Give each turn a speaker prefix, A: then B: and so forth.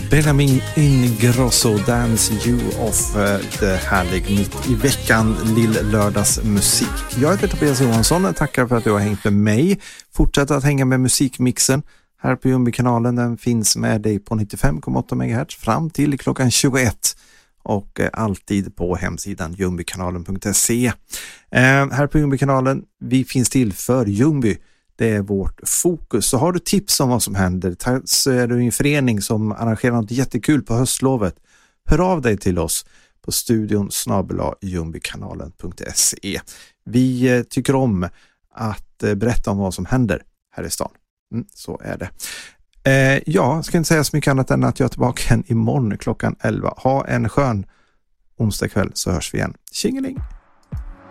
A: Benjamin Ingrosso, Dance You Off, det härlig mitt i veckan lill-lördagsmusik. Jag heter Tobias Johansson, tackar för att du har hängt med mig. Fortsätt att hänga med musikmixen här på Jumbi-kanalen. Den finns med dig på 95,8 MHz fram till klockan 21 och alltid på hemsidan jumbikanalen.se. Här på Jumbi-kanalen, vi finns till för Jumbi. Det är vårt fokus. Så har du tips om vad som händer, så är du i en förening som arrangerar något jättekul på höstlovet, hör av dig till oss på studion@jumbikanalen.se. Vi tycker om att berätta om vad som händer här i stan. Så är det. Jag ska inte säga så mycket annat än att jag är tillbaka igen imorgon klockan 11. Ha en skön onsdag kväll, så hörs vi igen. Tjingeling!